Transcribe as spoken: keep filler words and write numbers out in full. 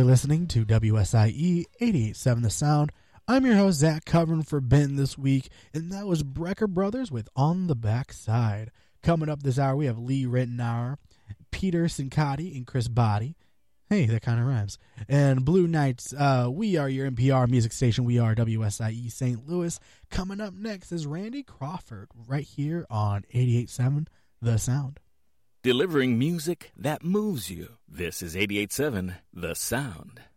listening to W S I E eighty-eight point seven The Sound. I'm your host, Zach, covering for Ben this week, and that was Brecker Brothers with On the Backside. Coming up this hour, we have Lee Ritenour, Peter Sincotti, and Chris Body. Hey, that kind of rhymes. And Blue Knights, uh, we are your N P R music station. We are W S I E Saint Louis. Coming up next is Randy Crawford, right here on eighty-eight point seven The Sound. Delivering music that moves you. This is eighty-eight point seven The Sound.